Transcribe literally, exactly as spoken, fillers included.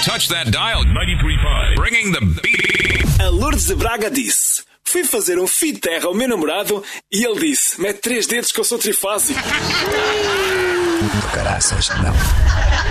touch that dial. ninety-three point five. Bringing the beat. A Lourdes de Braga disse: fui fazer um fio de terra ao meu namorado e ele disse: mete três dedos que eu sou trifásico. Caraças, não.